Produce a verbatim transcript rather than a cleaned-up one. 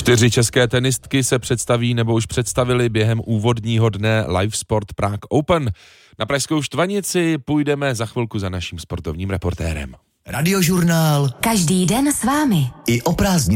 Čtyři české tenistky se představí nebo už představili během úvodního dne Live Sport Prague Open. Na pražskou Štvanici půjdeme za chvilku za naším sportovním reportérem. Radiožurnál. Každý den s vámi. I o prázdninách.